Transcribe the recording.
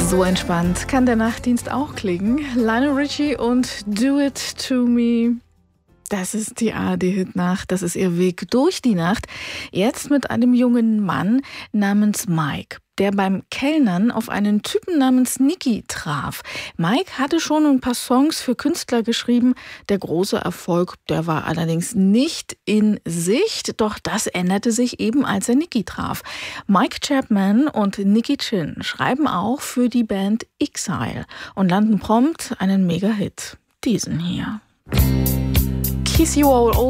So entspannt kann der Nachtdienst auch klingen. Lionel Richie und Do It To Me. Das ist die ARD-Hit-Nacht, das ist ihr Weg durch die Nacht. Jetzt mit einem jungen Mann namens Mike, der beim Kellnern auf einen Typen namens Nicky traf. Mike hatte schon ein paar Songs für Künstler geschrieben. Der große Erfolg, der war allerdings nicht in Sicht. Doch das änderte sich eben, als er Nicky traf. Mike Chapman und Nicky Chinn schreiben auch für die Band Exile und landen prompt einen Mega-Hit. Diesen hier. Kiss You All Over.